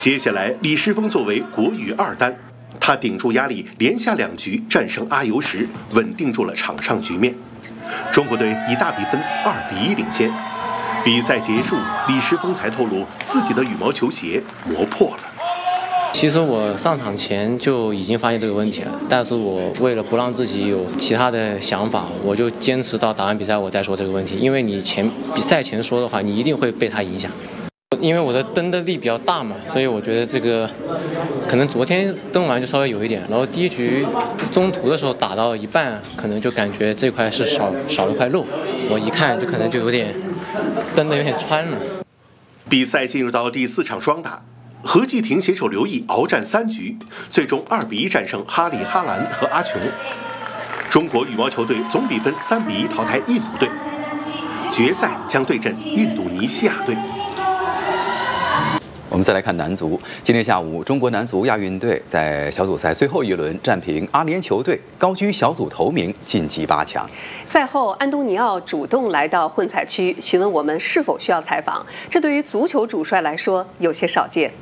接下来，李诗沣作为国羽二单，他顶住压力，连下2局战胜阿尤什，稳定住了场上局面。中国队以大比分2-1领先。比赛结束，李诗沣才透露自己的羽毛球鞋磨破了。 其实我上场前就已经发现这个问题了，但是我为了不让自己有其他的想法，我就坚持到打完比赛我再说这个问题。因为你比赛前说的话，你一定会被它影响。因为我的蹬的力比较大嘛，所以我觉得这个可能昨天蹬完就稍微有一点，然后第1局中途的时候打到一半，可能就感觉这块是少了块肉，我一看就可能就有点蹬的有点穿了。 比赛进入到第4场双打，何继廷携手刘毅鏖战3局，最终2-1战胜哈里哈兰和阿琼。中国羽毛球队总比分3-1淘汰印度队，决赛将对阵印度尼西亚队。 我们再来看男足。今天下午，中国男足亚运队在小组赛最后一轮战平阿联酋队，高居小组头名，晋级8强。 赛后，安东尼奥主动来到混采区，询问我们是否需要采访。这对于足球主帅来说有些少见。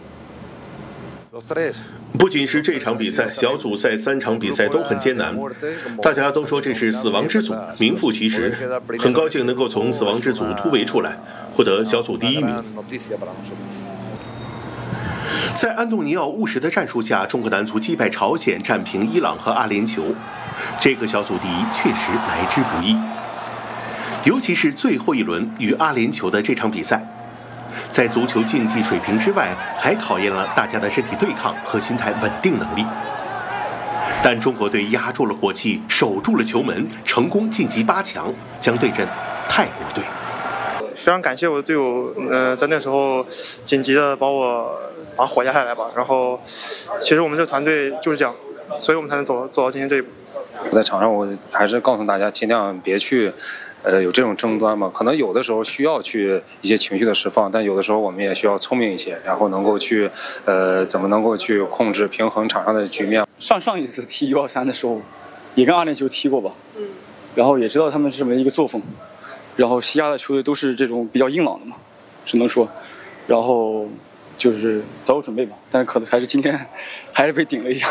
不仅是这场比赛，小组赛3场比赛都很艰难，大家都说这是死亡之组，名副其实。很高兴能够从死亡之组突围出来，获得小组第1名。在安东尼奥务实的战术下，中国男足击败朝鲜，战平伊朗和阿联酋。这个小组第1确实来之不易，尤其是最后一轮与阿联酋的这场比赛，在足球竞技水平之外，还考验了大家的身体对抗和心态稳定能力。但中国队压住了火气，守住了球门，成功晋级8强，将对阵泰国队。 非常感谢我的队友，在那时候紧急的把火压下来吧。然后，其实我们这个团队就是这样，所以我们才能走到今天这一步。 在场上，我还是告诉大家，尽量别去，有这种争端嘛。可能有的时候需要去一些情绪的释放，但有的时候我们也需要聪明一些，然后能够去，怎么能够去控制平衡场上的局面。 上一次踢123的时候，也跟阿联酋踢过吧，然后也知道他们是什么一个作风。然后西亚的球队都是这种比较硬朗的嘛，只能说，然后就是早有准备吧，但是可能还是今天还是被顶了一下。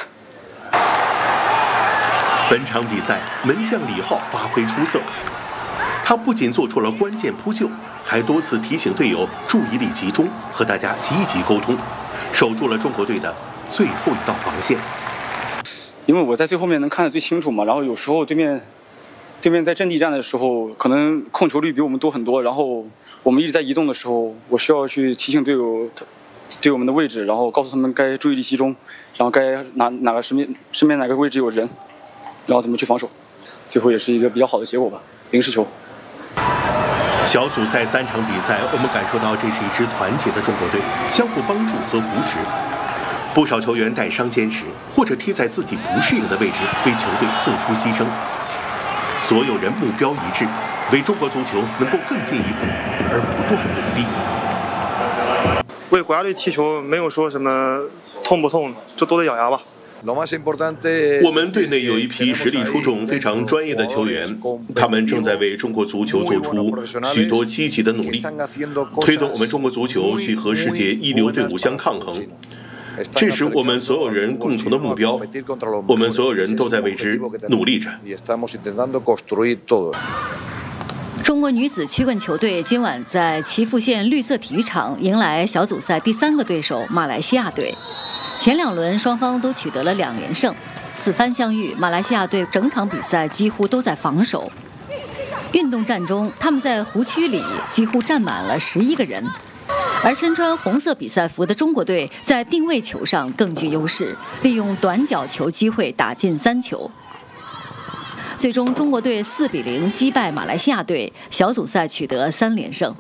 本场比赛，门将李浩发挥出色，他不仅做出了关键扑救，还多次提醒队友注意力集中，和大家积极沟通，守住了中国队的最后一道防线。 因为我在最后面能看得最清楚嘛，然后有时候对面在阵地战的时候，可能控球率比我们多很多，然后我们一直在移动的时候，我需要去提醒队友们的位置，然后告诉他们该注意力集中，然后该哪个身边哪个位置有人，然后怎么去防守，最后也是一个比较好的结果吧，0失球。 小组赛3场比赛，我们感受到这是一支团结的中国队，相互帮助和扶持。不少球员带伤坚持，或者踢在自己不适应的位置，为球队做出牺牲。所有人目标一致，为中国足球能够更进一步而不断努力。 为国家队踢球，没有说什么痛不痛，就都得咬牙吧。 我们队内有一批实力出众、非常专业的球员，他们正在为中国足球做出许多积极的努力，推动我们中国足球去和世界一流队伍相抗衡。这是我们所有人共同的目标，我们所有人都在为之努力着。 中国女子曲棍球队今晚在岐阜县绿色体育场迎来小组赛第3个对手马来西亚队。前2轮双方都取得了2连胜，此番相遇，马来西亚队整场比赛几乎都在防守。运动战中，他们在湖区里几乎站满了11个人。而身穿红色比赛服的中国队在定位球上更具优势，利用短角球机会打进3球。最终，中国队4-0击败马来西亚队，小组赛取得3连胜。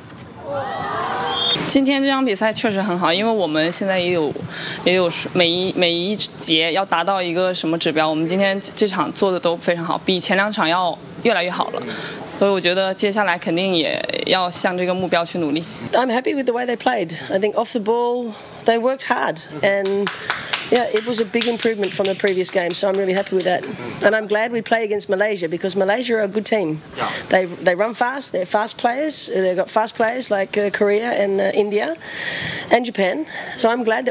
今天这场比赛确实很好，因为我们现在也有每一节要达到一个什么指标，我们今天这场做的都非常好，比前2场要越来越好了。所以我觉得接下来肯定也要向这个目标去努力。 I'm happy with the way they played. I think off the ball they worked hard and yeah, it was a big improvement from the previous game, so I'm really happy with that. And I'm glad we play against Malaysia because Malaysia are a good team. They run fast, they're fast players, they've got fast players like Korea and India and Japan. So I'm glad that